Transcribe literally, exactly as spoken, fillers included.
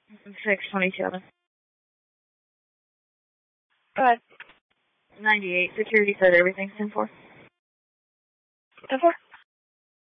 six twenty-seven. Go ahead. ninety-eight. Security said everything's ten four. ten four?